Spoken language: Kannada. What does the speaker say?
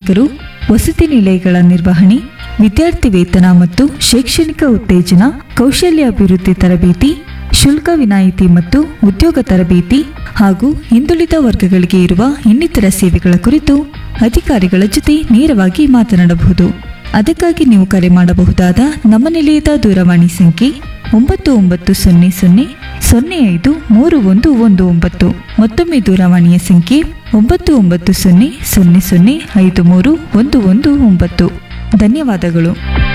ಶಿಕ್ಷಕರು, ವಸತಿ ನಿಲಯಗಳ ನಿರ್ವಹಣೆ, ವಿದ್ಯಾರ್ಥಿ ವೇತನ ಮತ್ತು ಶೈಕ್ಷಣಿಕ ಉತ್ತೇಜನ, ಕೌಶಲ್ಯಾಭಿವೃದ್ಧಿ ತರಬೇತಿ, ಶುಲ್ಕ ವಿನಾಯಿತಿ ಮತ್ತು ಉದ್ಯೋಗ ತರಬೇತಿ ಹಾಗೂ ಹಿಂದುಳಿದ ವರ್ಗಗಳಿಗೆ ಇರುವ ಇನ್ನಿತರ ಸೇವೆಗಳ ಕುರಿತು ಅಧಿಕಾರಿಗಳ ಜೊತೆ ನೇರವಾಗಿ ಮಾತನಾಡಬಹುದು. ಅದಕ್ಕಾಗಿ ನೀವು ಕರೆ ಮಾಡಬಹುದಾದ ನಮ್ಮ ನಿಲಯದ ದೂರವಾಣಿ ಸಂಖ್ಯೆ 9900053119. ಮತ್ತೊಮ್ಮೆ ದೂರವಾಣಿಯ ಸಂಖ್ಯೆ 990000531119. ಧನ್ಯವಾದಗಳು.